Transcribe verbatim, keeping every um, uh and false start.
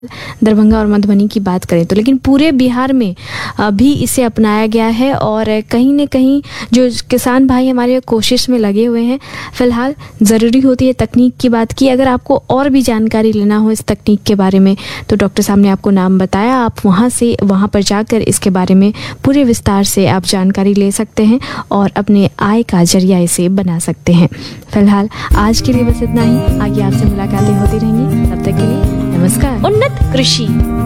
दरभंगा और मधुबनी की बात करें तो, लेकिन पूरे बिहार में भी इसे अपनाया गया है और कहीं न कहीं जो किसान भाई हमारे कोशिश में लगे हुए हैं। फ़िलहाल ज़रूरी होती है तकनीक की बात की। अगर आपको और भी जानकारी लेना हो इस तकनीक के बारे में तो डॉक्टर साहब ने आपको नाम बताया, आप वहाँ से वहाँ पर जाकर इसके बारे में पूरे विस्तार से आप जानकारी ले सकते हैं और अपने आय का जरिया इसे बना सकते हैं। फ़िलहाल आज के लिए बस इतना ही। आगे आपसे मुलाकातें होती रहेंगी, तब तक के लिए नमस्कार। उन्नत कृषि।